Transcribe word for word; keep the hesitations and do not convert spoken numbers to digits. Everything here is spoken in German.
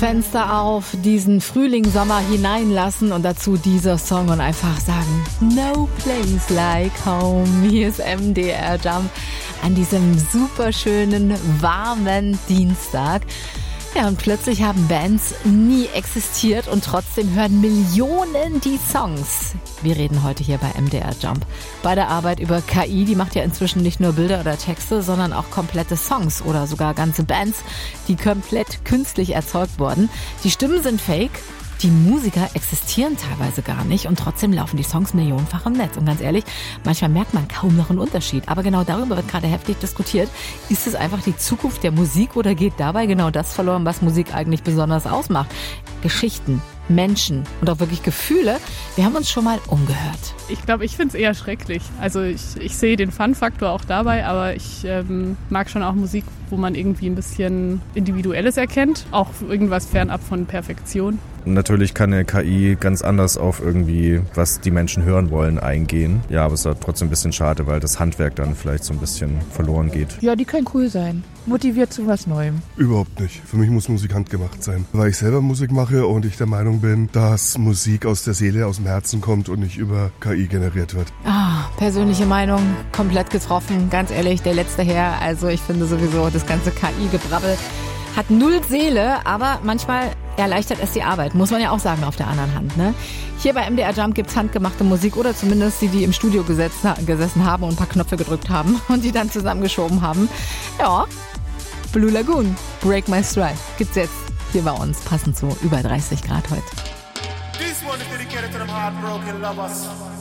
Fenster auf, diesen Frühling, Sommer hineinlassen und dazu dieser Song und einfach sagen, no place like home. Hier ist M D R Jump an diesem superschönen, warmen Dienstag. Ja, und plötzlich haben Bands nie existiert und trotzdem hören Millionen die Songs. Wir reden heute hier bei M D R Jump bei der Arbeit über K I. Die macht ja inzwischen nicht nur Bilder oder Texte, sondern auch komplette Songs oder sogar ganze Bands, die komplett künstlich erzeugt wurden. Die Stimmen sind fake. Die Musiker existieren teilweise gar nicht und trotzdem laufen die Songs millionenfach im Netz. Und ganz ehrlich, manchmal merkt man kaum noch einen Unterschied. Aber genau darüber wird gerade heftig diskutiert. Ist es einfach die Zukunft der Musik oder geht dabei genau das verloren, was Musik eigentlich besonders ausmacht? Geschichten, Menschen und auch wirklich Gefühle. Wir haben uns schon mal umgehört. Ich glaube, ich finde es eher schrecklich. Also ich, ich sehe den Fun-Faktor auch dabei, aber ich ähm, mag schon auch Musik, wo man irgendwie ein bisschen Individuelles erkennt. Auch irgendwas fernab von Perfektion. Natürlich kann eine K I ganz anders auf irgendwie, was die Menschen hören wollen, eingehen. Ja, aber es ist halt trotzdem ein bisschen schade, weil das Handwerk dann vielleicht so ein bisschen verloren geht. Ja, die können cool sein. Motiviert zu was Neuem. Überhaupt nicht. Für mich muss Musik handgemacht sein. Weil ich selber Musik mache und ich der Meinung bin, dass Musik aus der Seele, aus dem Herzen kommt und nicht über K I generiert wird. Ah, persönliche Meinung, komplett getroffen. Ganz ehrlich, der letzte Herr. Also ich finde sowieso, das ganze K I-Gebrabbel hat null Seele, aber manchmal erleichtert es die Arbeit, muss man ja auch sagen auf der anderen Hand. Ne? Hier bei M D R Jump gibt's handgemachte Musik oder zumindest die, die im Studio gesetzt, gesessen haben und ein paar Knöpfe gedrückt haben und die dann zusammengeschoben haben. Ja, Blue Lagoon, Break My Stride gibt's jetzt hier bei uns, passend zu über dreißig Grad heute. This one is dedicated to them heartbroken lovers.